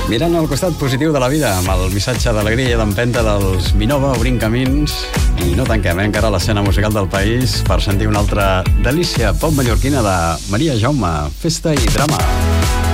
Mirant el costat positiu de la vida, amb el missatge d'alegria i d'empenta dels Minova, obrint camins, i no tanquem encara l'escena musical del país per sentir una altra delícia pop mallorquina de Maria Jaume, Festa i Drama.